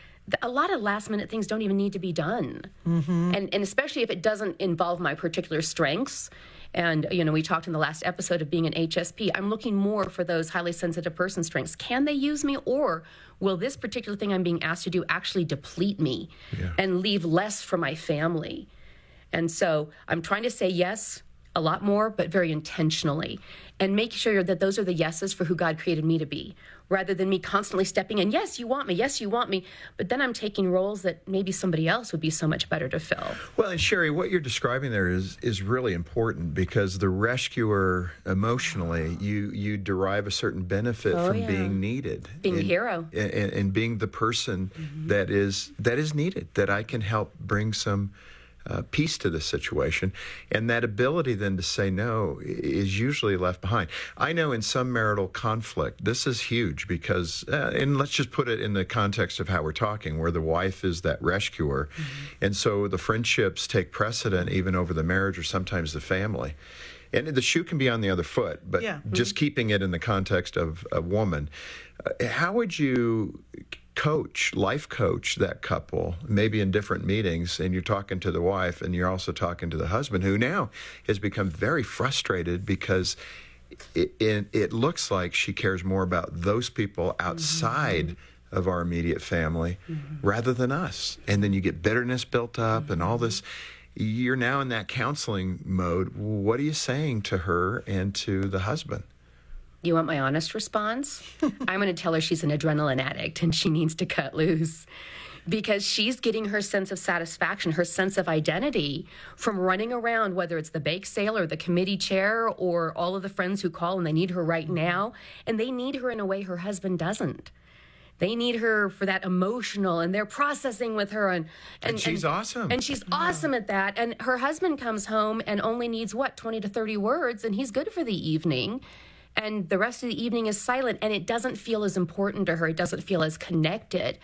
A lot of last minute things don't even need to be done. Mm-hmm. And, and especially if it doesn't involve my particular strengths. And, you know, we talked in the last episode of being an H S P. I'm looking more for those highly sensitive person strengths. Can they use me, or will this particular thing I'm being asked to do actually deplete me yeah. and leave less for my family? And so I'm trying to say yes a lot more, but very intentionally, and make sure that those are the yeses for who God created me to be, rather than me constantly stepping in. Yes, you want me. Yes, you want me. But then I'm taking roles that maybe somebody else would be so much better to fill. Well, and Sherry, what you're describing there is is really important, because the rescuer, emotionally, you you derive a certain benefit oh, from yeah. being needed, being and, a hero, and, and being the person mm-hmm. that is that is needed. That I can help bring some Uh, peace to the situation, and that ability then to say no is usually left behind. I know in some marital conflict, this is huge, because, uh, and let's just put it in the context of how we're talking, where the wife is that rescuer, mm-hmm. and so the friendships take precedent even over the marriage or sometimes the family. And the shoe can be on the other foot, but yeah. just mm-hmm. keeping it in the context of a woman, uh, how would you coach, life coach that couple, maybe in different meetings, and you're talking to the wife and you're also talking to the husband, who now has become very frustrated because it, it, it looks like she cares more about those people outside mm-hmm. of our immediate family mm-hmm. rather than us. And then you get bitterness built up mm-hmm. and all this. You're now in that counseling mode. What are you saying to her and to the husband? You want my honest response? I'm going to tell her she's an adrenaline addict and she needs to cut loose, because she's getting her sense of satisfaction, her sense of identity from running around, whether it's the bake sale or the committee chair or all of the friends who call and they need her right now. And they need her in a way her husband doesn't. They need her for that emotional, and they're processing with her. And, and, and she's and, awesome. And she's yeah. awesome at that. And her husband comes home and only needs, what, twenty to thirty words, and he's good for the evening. And the rest of the evening is silent, and it doesn't feel as important to her. It doesn't feel as connected.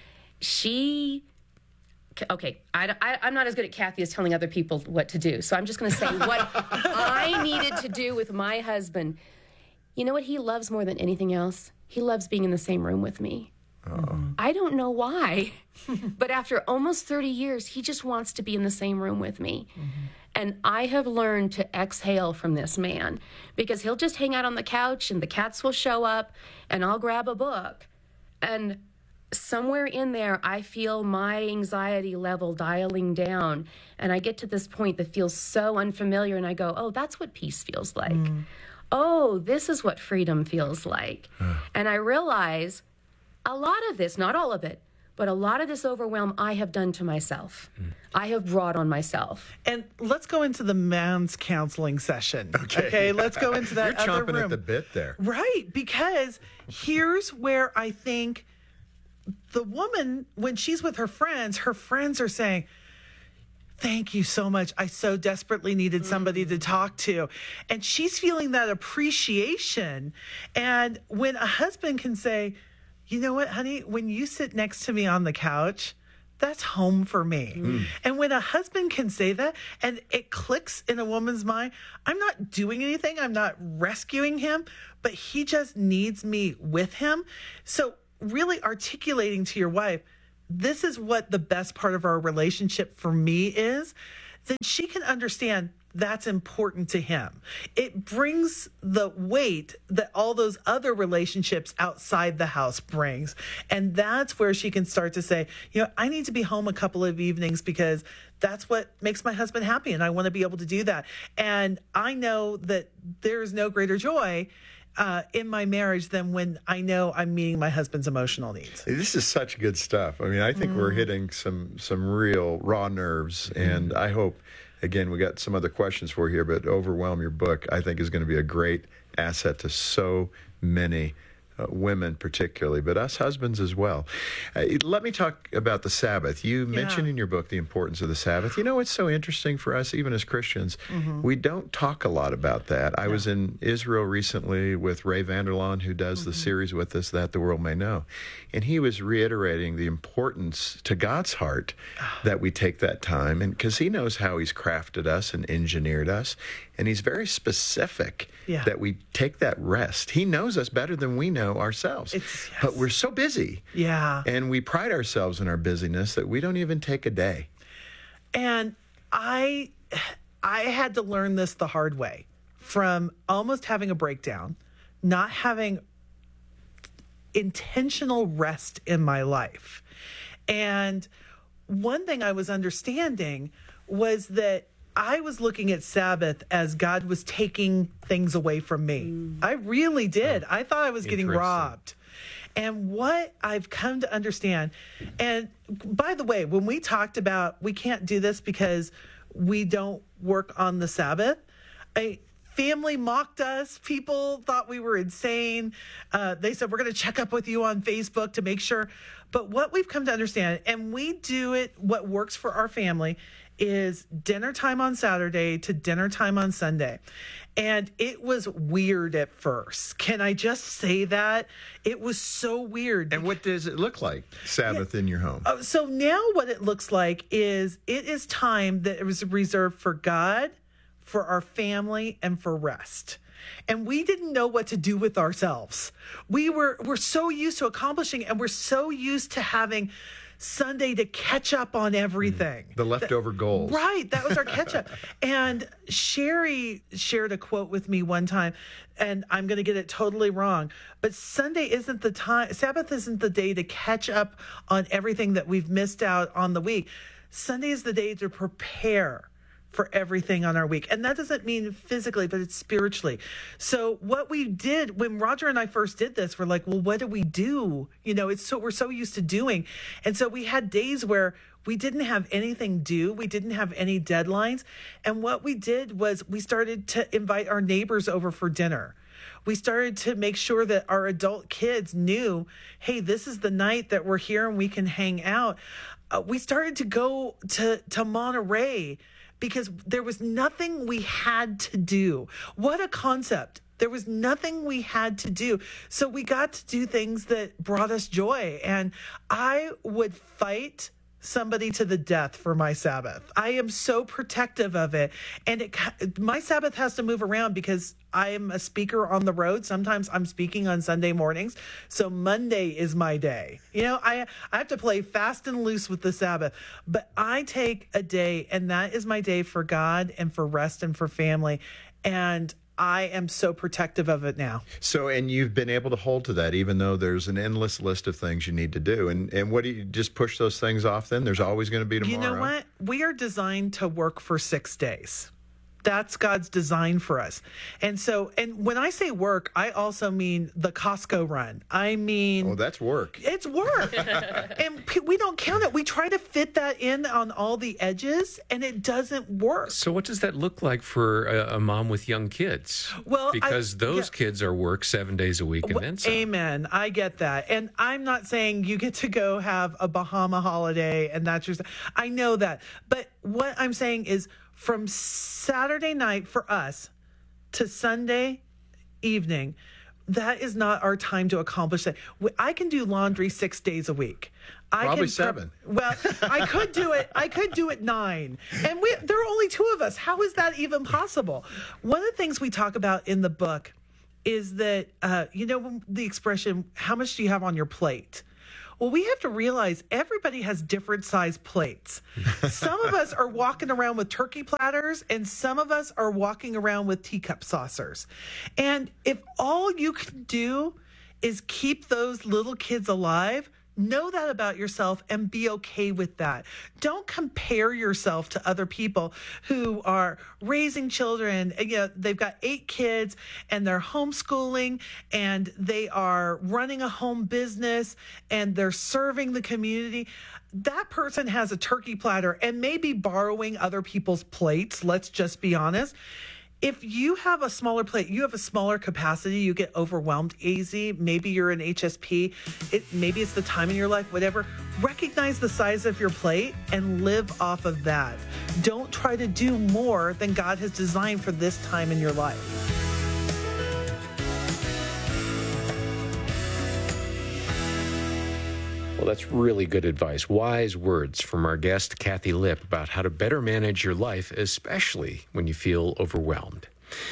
She, okay, I, I, I'm not as good at Kathy as telling other people what to do. So I'm just going to say what I needed to do with my husband. You know what he loves more than anything else? He loves being in the same room with me. Uh-oh. I don't know why, but after almost thirty years, he just wants to be in the same room with me. Mm-hmm. And I have learned to exhale from this man, because he'll just hang out on the couch and the cats will show up and I'll grab a book. And somewhere in there, I feel my anxiety level dialing down. And I get to this point that feels so unfamiliar. And I go, oh, that's what peace feels like. Mm. Oh, this is what freedom feels like. Uh. And I realize a lot of this, not all of it, but a lot of this overwhelm I have done to myself. Mm. I have brought on myself. And let's go into the man's counseling session. Okay, okay let's go into that You're other room. You're chomping at the bit there. Right, because here's where I think the woman, when she's with her friends, her friends are saying, thank you so much. I so desperately needed somebody to talk to. And she's feeling that appreciation. And when a husband can say, you know what, honey, when you sit next to me on the couch, that's home for me. Mm. And when a husband can say that and it clicks in a woman's mind, I'm not doing anything. I'm not rescuing him, but he just needs me with him. So really articulating to your wife, this is what the best part of our relationship for me is, then she can understand that's important to him. It brings the weight that all those other relationships outside the house brings. And that's where she can start to say, you know, I need to be home a couple of evenings because that's what makes my husband happy. And I want to be able to do that. And I know that there is no greater joy Uh, in my marriage than when I know I'm meeting my husband's emotional needs. This is such good stuff. I mean, I think mm. we're hitting some some real raw nerves, and mm. I hope, again, we got some other questions for you here, but Overwhelm, your book, I think is going to be a great asset to so many Uh, women particularly, but us husbands as well. Uh, let me talk about the Sabbath. You yeah. mentioned in your book the importance of the Sabbath. You know, it's so interesting for us, even as Christians, mm-hmm. we don't talk a lot about that. I no. was in Israel recently with Ray Vander Laan, who does mm-hmm. the series with us, That the World May Know. And he was reiterating the importance to God's heart that we take that time, and because he knows how he's crafted us and engineered us. And he's very specific yeah. that we take that rest. He knows us better than we know ourselves. It's, yes. But we're so busy. Yeah. And we pride ourselves in our busyness that we don't even take a day. And I I had to learn this the hard way, from almost having a breakdown, not having intentional rest in my life. And one thing I was understanding was that I was looking at Sabbath as God was taking things away from me. Mm. I really did. Oh, I thought I was getting robbed. And what I've come to understand, and by the way, when we talked about we can't do this because we don't work on the Sabbath, I, family mocked us. People thought we were insane. Uh, they said, we're going to check up with you on Facebook to make sure. But what we've come to understand, and we do it, what works for our family is dinner time on Saturday to dinner time on Sunday. And it was weird at first. Can I just say that? It was so weird. And what does it look like, Sabbath yeah. in your home? Oh, so now what it looks like is it is time that it was reserved for God, for our family, and for rest. And we didn't know what to do with ourselves. We were we're so used to accomplishing, and we're so used to having Sunday to catch up on everything. The leftover that, goals. Right. That was our catch up. And Sherry shared a quote with me one time, and I'm going to get it totally wrong, but Sunday isn't the time, Sabbath isn't the day to catch up on everything that we've missed out on the week. Sunday is the day to prepare for everything on our week. And that doesn't mean physically, but it's spiritually. So what we did when Roger and I first did this, we're like, well, what do we do? You know, it's so, we're so used to doing. And so we had days where we didn't have anything due. We didn't have any deadlines. And what we did was we started to invite our neighbors over for dinner. We started to make sure that our adult kids knew, hey, this is the night that we're here and we can hang out. Uh, we started to go to, to Monterey, because there was nothing we had to do. What a concept. There was nothing we had to do. So we got to do things that brought us joy. And I would fight somebody to the death for my Sabbath. I am so protective of it. And it, my Sabbath has to move around because I am a speaker on the road. Sometimes I'm speaking on Sunday mornings. So Monday is my day. You know, I, I have to play fast and loose with the Sabbath. But I take a day, and that is my day for God and for rest and for family. And I am so protective of it now. So, and you've been able to hold to that, even though there's an endless list of things you need to do. And and what do you just push those things off then? There's always going to be tomorrow. You know what? We are designed to work for six days. That's God's design for us. And so, and when I say work, I also mean the Costco run. I mean... Oh, that's work. It's work. And we don't count it. We try to fit that in on all the edges, and it doesn't work. So what does that look like for a, a mom with young kids? Well, Because I, those yeah. kids are work seven days a week and well, then some. Amen. I get that. And I'm not saying you get to go have a Bahama holiday and that's your... I know that. But what I'm saying is, from Saturday night for us to Sunday evening, that is not our time to accomplish that. I can do laundry six days a week. I Probably can seven. Well, I could do it. I could do it nine. And we, there are only two of us. How is that even possible? One of the things we talk about in the book is that, uh, you know, the expression, how much do you have on your plate? Well, we have to realize everybody has different size plates. Some of us are walking around with turkey platters, and some of us are walking around with teacup saucers. And if all you can do is keep those little kids alive, know that about yourself and be okay with that. Don't compare yourself to other people who are raising children. You know, they've got eight kids and they're homeschooling and they are running a home business and they're serving the community. That person has a turkey platter and maybe borrowing other people's plates. Let's just be honest. If you have a smaller plate, you have a smaller capacity, you get overwhelmed easy, maybe you're an H S P, it, maybe it's the time in your life, whatever, recognize the size of your plate and live off of that. Don't try to do more than God has designed for this time in your life. Well, that's really good advice. Wise words from our guest, Kathy Lipp, about how to better manage your life, especially when you feel overwhelmed.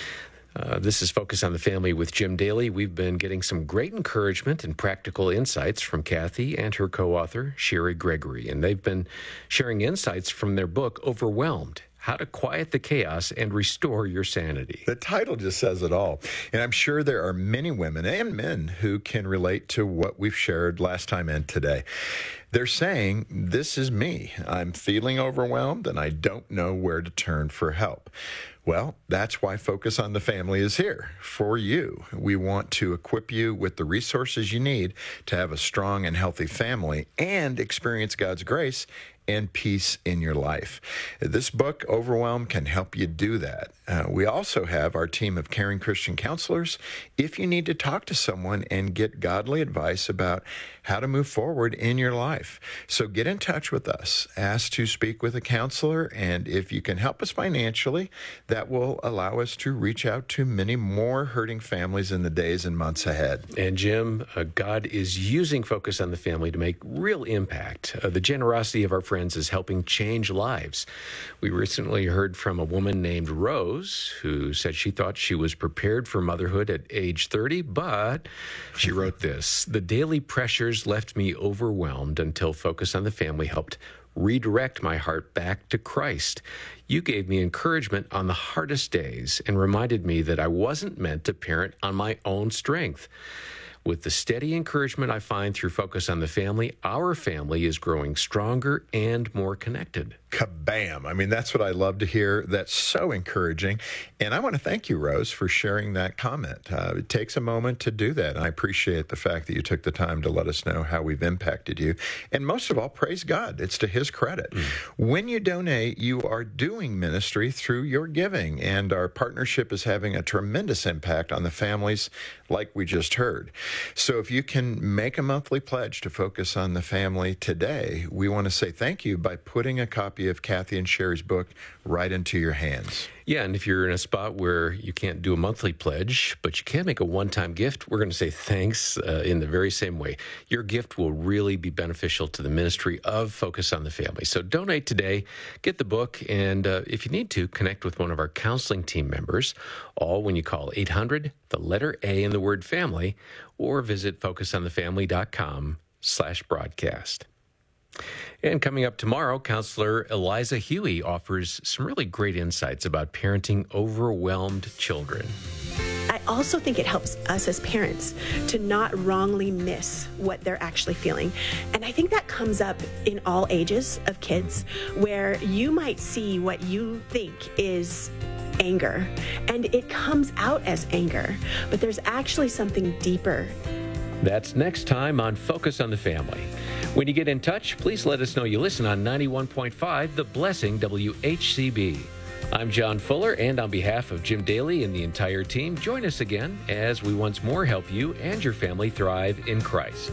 Uh, this is Focus on the Family with Jim Daly. We've been getting some great encouragement and practical insights from Kathy and her co-author, Sherry Gregory. And they've been sharing insights from their book, Overwhelmed: How to Quiet the Chaos and Restore Your Sanity. The title just says it all. And I'm sure there are many women and men who can relate to what we've shared last time and today. They're saying, this is me. I'm feeling overwhelmed and I don't know where to turn for help. Well, that's why Focus on the Family is here for you. We want to equip you with the resources you need to have a strong and healthy family and experience God's grace and peace in your life. This book, Overwhelmed, can help you do that. Uh, we also have our team of caring Christian counselors if you need to talk to someone and get godly advice about how to move forward in your life. So get in touch with us. Ask to speak with a counselor, and if you can help us financially, that will allow us to reach out to many more hurting families in the days and months ahead. And Jim, uh, God is using Focus on the Family to make real impact. Uh, the generosity of our friends is helping change lives. We recently heard from a woman named Rose who said she thought she was prepared for motherhood at age thirty, but she wrote this: the daily pressures left me overwhelmed until Focus on the Family helped redirect my heart back to Christ. You gave me encouragement on the hardest days and reminded me that I wasn't meant to parent on my own strength. With the steady encouragement I find through Focus on the Family, our family is growing stronger and more connected. Kabam. I mean, that's what I love to hear. That's so encouraging. And I want to thank you, Rose, for sharing that comment. Uh, it takes a moment to do that. And I appreciate the fact that you took the time to let us know how we've impacted you. And most of all, praise God. It's to His credit. Mm. When you donate, you are doing ministry through your giving. And our partnership is having a tremendous impact on the families like we just heard. So if you can make a monthly pledge to Focus on the Family today, we want to say thank you by putting a copy of Kathy and Sherry's book right into your hands. Yeah, and if you're in a spot where you can't do a monthly pledge, but you can make a one-time gift, we're going to say thanks uh, in the very same way. Your gift will really be beneficial to the ministry of Focus on the Family. So donate today, get the book, and uh, if you need to, connect with one of our counseling team members, all when you call eight hundred, the letter A in the word family, or visit focusonthefamily.com slash broadcast. And coming up tomorrow, Counselor Eliza Huey offers some really great insights about parenting overwhelmed children. I also think it helps us as parents to not wrongly miss what they're actually feeling. And I think that comes up in all ages of kids, where you might see what you think is anger, and it comes out as anger, but there's actually something deeper. That's next time on Focus on the Family. When you get in touch, please let us know you listen on ninety-one point five The Blessing W H C B. I'm John Fuller, and on behalf of Jim Daly and the entire team, join us again as we once more help you and your family thrive in Christ.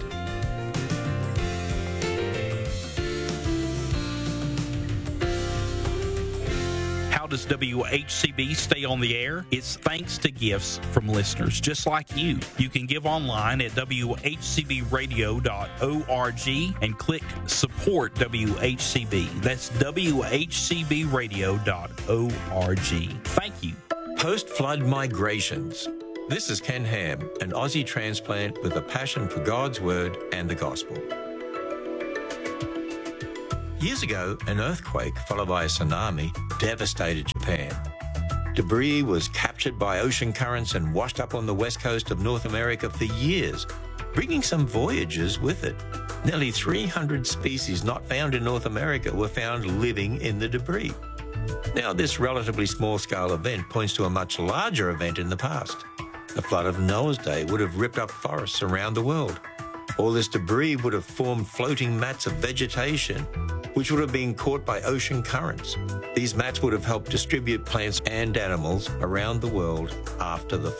does W H C B stay on the air? It's thanks to gifts from listeners just like you. You can give online at W H C B radio dot org and click support W H C B. That's W H C B radio dot org. Thank you. Post-flood migrations. This is Ken Ham, an Aussie transplant with a passion for God's Word and the Gospel. Years ago, an earthquake followed by a tsunami devastated Japan. Debris was captured by ocean currents and washed up on the west coast of North America for years, bringing some voyagers with it. Nearly three hundred species not found in North America were found living in the debris. Now, this relatively small-scale event points to a much larger event in the past. The flood of Noah's day would have ripped up forests around the world. All this debris would have formed floating mats of vegetation, which would have been caught by ocean currents. These mats would have helped distribute plants and animals around the world after the